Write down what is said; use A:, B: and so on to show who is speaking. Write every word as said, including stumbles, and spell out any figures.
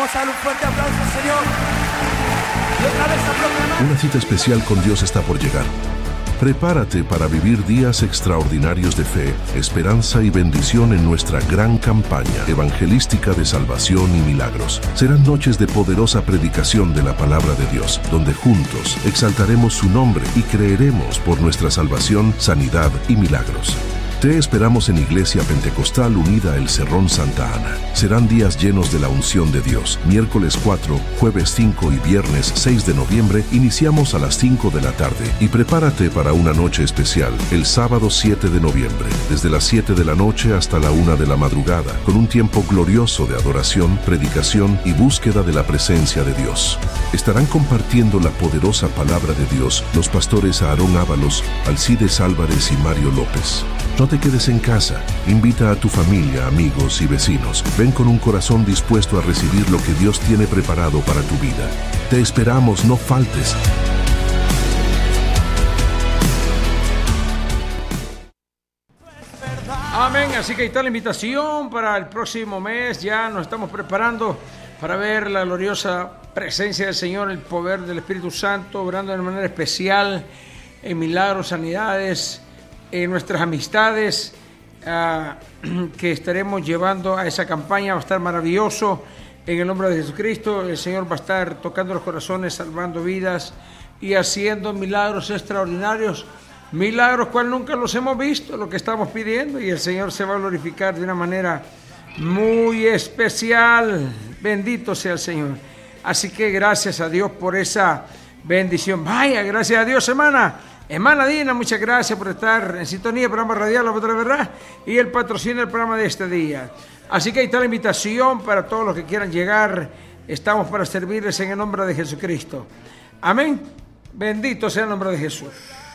A: Vamos a darle un fuerte aplauso al Señor. Y otra vez a proclamar.
B: Una cita especial con Dios está por llegar. Prepárate para vivir días extraordinarios de fe, esperanza y bendición en nuestra gran campaña evangelística de salvación y milagros. Serán noches de poderosa predicación de la palabra de Dios, donde juntos exaltaremos su nombre y creeremos por nuestra salvación, sanidad y milagros. Te esperamos en Iglesia Pentecostal Unida El Cerrón Santa Ana. Serán días llenos de la unción de Dios. Miércoles cuatro, jueves cinco y viernes seis de noviembre iniciamos a las cinco de la tarde. Y prepárate para una noche especial, el sábado siete de noviembre, desde las siete de la noche hasta la una de la madrugada, con un tiempo glorioso de adoración, predicación y búsqueda de la presencia de Dios. Estarán compartiendo la poderosa palabra de Dios los pastores Aarón Ábalos, Alcides Álvarez y Mario López. No te quedes en casa, invita a tu familia, amigos y vecinos. Ven con un corazón dispuesto a recibir lo que Dios tiene preparado para tu vida. Te esperamos, no faltes.
C: Amén, así que ahí está la invitación para el próximo mes. Ya nos estamos preparando para ver la gloriosa presencia del Señor, el poder del Espíritu Santo, obrando de manera especial en milagros, sanidades, en nuestras amistades uh, que estaremos llevando a esa campaña. Va a estar maravilloso en el nombre de Jesucristo. El Señor va a estar tocando los corazones, salvando vidas y haciendo milagros extraordinarios, milagros cual nunca los hemos visto, lo que estamos pidiendo, y el Señor se va a glorificar de una manera muy especial. Bendito sea el Señor. Así que gracias a Dios por esa bendición. Vaya, gracias a Dios, hermana Hermana Dina, muchas gracias por estar en sintonía del programa radial La Voz de la Verdad y el patrocinio del programa de este día. Así que ahí está la invitación para todos los que quieran llegar. Estamos para servirles en el nombre de Jesucristo. Amén. Bendito sea el nombre de Jesús.